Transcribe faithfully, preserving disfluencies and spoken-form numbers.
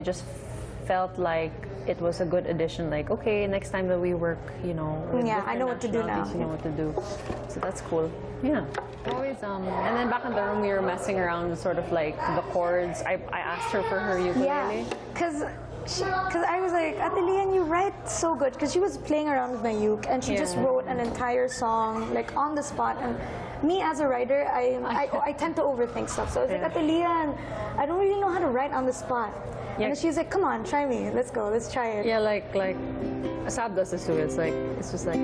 just felt like it was a good addition. Like, okay, next time that we work, you know, with Yeah, I know what to do now. nationalities, You know what to do. So that's cool. Yeah. Always. Um. And then back in the room, we were messing around with sort of like the chords. I I asked her for her ukulele. Yeah, because because I was like, Ate Lian, you write so good. Because she was playing around with my uke, and she Yeah. just wrote an entire song like on the spot. And me as a writer, I I, I tend to overthink stuff. So I was Yeah. like, Ate Lian, I don't really know how to write on the spot. Yeah. And she's like, come on, try me. Let's go. Let's try it. Yeah, like like Asab does this too. It's like it's just like.